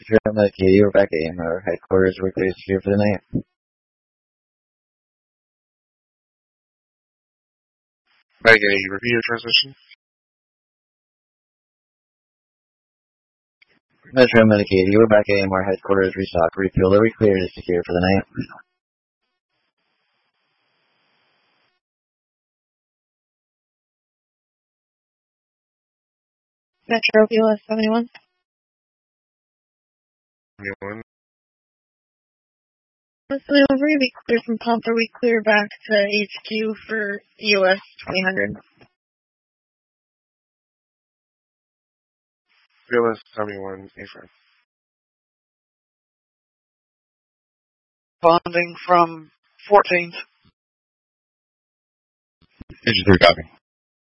Metro Katie, Rebecca Aim, our headquarters were cleared secure for the night. Megan, repeat your transition. Metro Katie, Rebecca Aim, our headquarters restock, refuel, are cleared and secure for the night. Metro US 71. 71. Whenever we clear from Pumper, we clear back to HQ for US 2000. US 71, A5. Bonding from 14th. Engine 3 copy.